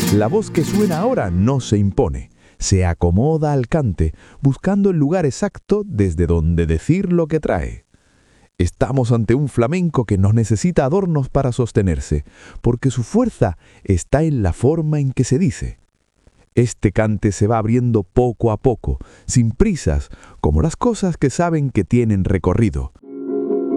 La voz que suena ahora no se impone, se acomoda al cante, buscando el lugar exacto desde donde decir lo que trae. Estamos ante un flamenco que no necesita adornos para sostenerse, porque su fuerza está en la forma en que se dice. Este cante se va abriendo poco a poco, sin prisas, como las cosas que saben que tienen recorrido,